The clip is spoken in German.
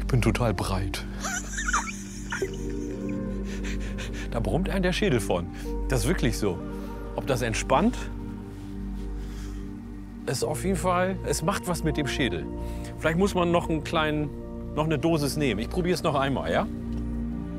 Ich bin total breit. Da brummt einem der Schädel von. Das ist wirklich so. Ob das entspannt? Es ist auf jeden Fall, es macht was mit dem Schädel. Vielleicht muss man noch eine Dosis nehmen. Ich probiere es noch einmal, ja?